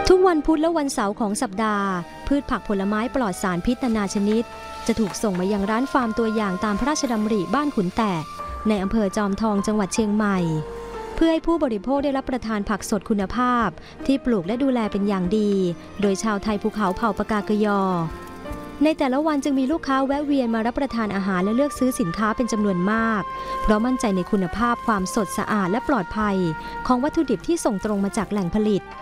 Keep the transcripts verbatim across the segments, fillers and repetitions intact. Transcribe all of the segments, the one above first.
ทุกวันพุธและวันเสาร์ของสัปดาห์พืชผักผลไม้ปลอดสารพิษนานาชนิดจะถูกส่งมายังร้านฟาร์มตัวอย่างตามพระราชดำริบ้านขุนแตกในอำเภอจอมทองจังหวัดเชียงใหม่เพื่อให้ผู้บริโภคได้รับประทานผักสดคุณภาพที่ปลูกและดูแลเป็นอย่างดีโดยชาวไทยภูเขาเผ่าปากากยอในแต่ละวันจึงมีลูกค้าแวะเวียนมารับประทานอาหารและเลือกซื้อสินค้าเป็นจำนวนมากเพราะมั่นใจในคุณภาพความสดสะอาดและปลอดภัยของวัตถุดิบที่ส่งตรงมาจากแหล่งผลิต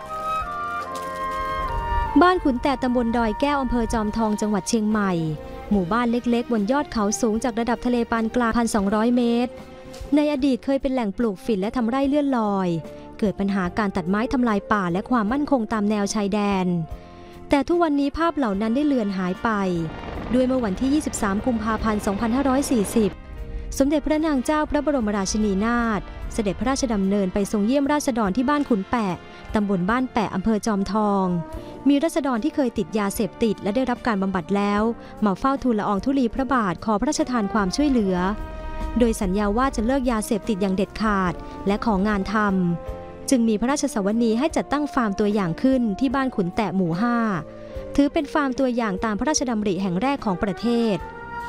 บ้านขุนแตกตำบลดอยแก้วอำเภอจอมทองจังหวัดเชียงใหม่หมู่บ้านเล็กๆบนยอดเขาสูงจากระดับทะเลปานกลาง หนึ่งพันสองร้อย เมตรในอดีตเคยเป็นแหล่งปลูกฝิ่นและทำไร่เลื่อนลอยเกิดปัญหาการตัดไม้ทำลายป่าและความมั่นคงตามแนวชายแดนแต่ทุกวันนี้ภาพเหล่านั้นได้เลือนหายไปด้วยเมื่อวันที่ ยี่สิบสาม กุมภาพันธ์ สองพันห้าร้อยสี่สิบสมเด็จพระนางเจ้าพระบรมราชินีนาถเสด็จพระราชดำเนินไปทรงเยี่ยมราษฎรที่บ้านขุนแปะตำบลบ้านแปะอำเภอจอมทองมีราษฎรที่เคยติดยาเสพติดและได้รับการบำบัดแล้วมาเฝ้าทูลละอองธุลีพระบาทขอพระราชทานความช่วยเหลือโดยสัญญาว่าจะเลิกยาเสพติดอย่างเด็ดขาดและของานทำจึงมีพระราชสวนีให้จัดตั้งฟาร์มตัวอย่างขึ้นที่บ้านขุนแตะหมู่ห้าถือเป็นฟาร์มตัวอย่างตามพระราชดำริแห่งแรกของประเทศ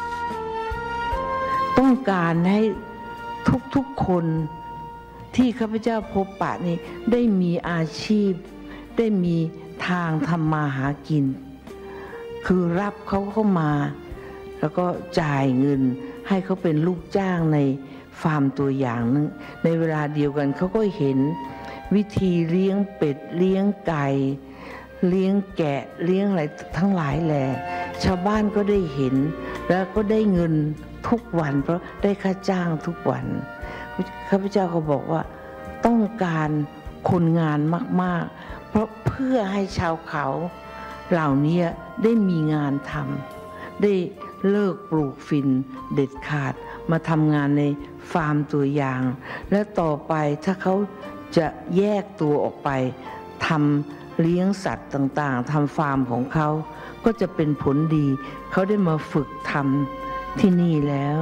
ต้องการให้ทุกๆคนที่ข้าพเจ้าพบปะนี้ได้มีอาชีพได้มีทางทำมาหากินคือรับเขาเข้ามาแล้วก็จ่ายเงินให้เขาเป็นลูกจ้างในฟาร์มตัวอย่างนึงในเวลาเดียวกันเขาก็เห็นวิธีเลี้ยงเป็ดเลี้ยงไก่เลี้ยงแกะเลี้ยงอะไรทั้งหลายแหล่ชาวบ้านก็ได้เห็นแล้วก็ได้เงินทุกวันเพราะได้ค่าจ้างทุกวันข้าพเจ้าก็บอกว่าต้องการคนงานมากๆเพราะเพื่อให้ชาวเขาเหล่านี้ได้มีงานทำได้เลิกปลูกฝิ่นเด็ดขาดมาทำงานในฟาร์มตัวอย่างและต่อไปถ้าเขาจะแยกตัวออกไปทำเลี้ยงสัตว์ต่างๆทำฟาร์มของเขาก็จะเป็นผลดีเขาได้มาฝึกทำที่นี่แล้ว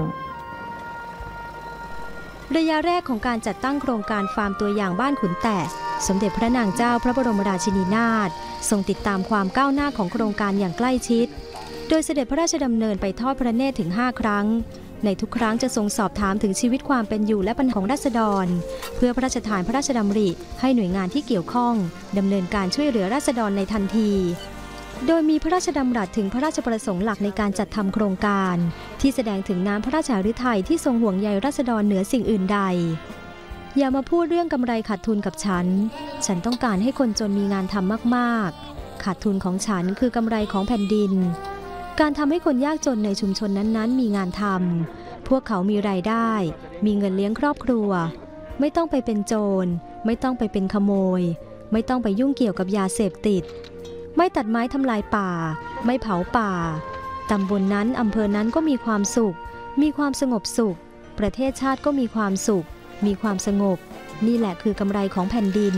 ระยะแรกของการจัดตั้งโครงการฟาร์มตัวอย่างบ้านขุนแตกสมเด็จพระนางเจ้าพระบรมราชินีนาถทรงติดตามความก้าวหน้าของโครงการอย่างใกล้ชิดโดยเสด็จพระราชดำเนินไปทอดพระเนตรถึงห้าครั้งในทุกครั้งจะทรงสอบถามถึงชีวิตความเป็นอยู่และปัญหาของราษฎรเพื่อพระราชทานพระราชดำริให้หน่วยงานที่เกี่ยวข้องดำเนินการช่วยเหลือราษฎรในทันทีโดยมีพระราชดำรัสถึงพระราชประสงค์หลักในการจัดทำโครงการที่แสดงถึงน้ำพระราชฤทัยที่ทรงห่วงใยราษฎรเหนือสิ่งอื่นใดอย่ามาพูดเรื่องกำไรขาดทุนกับฉันฉันต้องการให้คนจนมีงานทำมากๆขาดทุนของฉันคือกำไรของแผ่นดินการทำให้คนยากจนในชุมชนนั้นๆมีงานทำพวกเขามีรายได้มีเงินเลี้ยงครอบครัวไม่ต้องไปเป็นโจรไม่ต้องไปเป็นขโมยไม่ต้องไปยุ่งเกี่ยวกับยาเสพติดไม่ตัดไม้ทำลายป่าไม่เผาป่าตำบลนั้นอำเภอนั้นก็มีความสุขมีความสงบสุขประเทศชาติก็มีความสุขมีความสงบนี่แหละคือกำไรของแผ่นดิน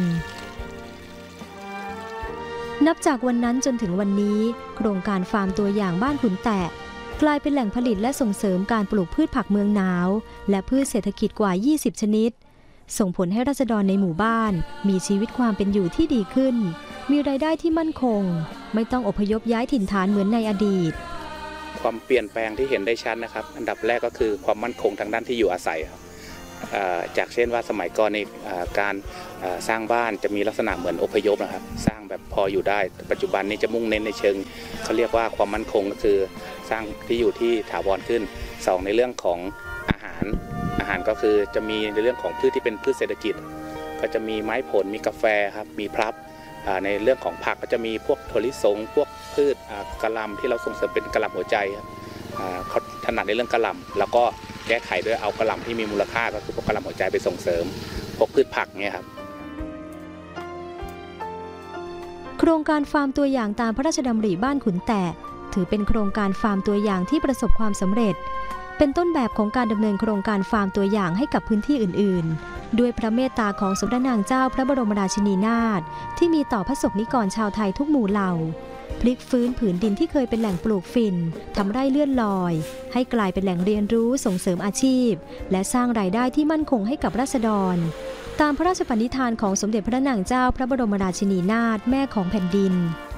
นับจากวันนั้นจนถึงวันนี้โครงการฟาร์มตัวอย่างบ้านขุนแตะกลายเป็นแหล่งผลิตและส่งเสริมการปลูกพืชผักเมืองหนาวและพืชเศรษฐกิจกว่ายี่สิบชนิดส่งผลให้ราษฎรในหมู่บ้านมีชีวิตความเป็นอยู่ที่ดีขึ้นมีรายได้ที่มั่นคงไม่ต้องอพยพย้ายถิ่นฐานเหมือนในอดีตความเปลี่ยนแปลงที่เห็นได้ชัดนะครับอันดับแรกก็คือความมั่นคงทางด้านที่อยู่อาศัยครับจากเช่นว่าสมัยก่อนในการสร้างบ้านจะมีลักษณะเหมือนอพยพนะครับสร้างแบบพออยู่ได้ปัจจุบันนี้จะมุ่งเน้นในเชิงเขาเรียกว่าความมั่นคงก็คือสร้างที่อยู่ที่ถาวรขึ้นสองในเรื่องของอาหารอาหารก็คือจะมีในเรื่องของพืชที่เป็นพืชเศรษฐกิจก็จะมีไม้ผลมีกาแฟครับมีพลับในเรื่องของผักก็จะมีพวกถั่วลิสงพวกพืชกะหล่ำที่เราส่งเสริมเป็นกะหล่ำหัวใจเขาถนัดในเรื่องกะหล่ำแล้วก็แก้ไขด้วยเอากะหล่ำที่มีมูลค่าก็คือพวกกะหล่ำหัวใจไปส่งเสริมพวกพืชผักเนี่ยครับโครงการฟาร์มตัวอย่างตามพระราชดำริบ้านขุนแตะถือเป็นโครงการฟาร์มตัวอย่างที่ประสบความสำเร็จเป็นต้นแบบของการดำเนินโครงการฟาร์มตัวอย่างให้กับพื้นที่อื่นๆด้วยพระเมตตาของสมเด็จนางเจ้าพระบรมราชินีนาถที่มีต่อพระสงฆ์นิกรชาวไทยทุกหมู่เหล่าพลิกฟื้นผืนดินที่เคยเป็นแหล่งปลูกฝิ่นทำไร่เลื่อนลอยให้กลายเป็นแหล่งเรียนรู้ส่งเสริมอาชีพและสร้างรายได้ที่มั่นคงให้กับราษฎรตามพระราชปณิธานของสมเด็จพระนางเจ้าพระบรมราชินีนาถแม่ของแผ่นดิน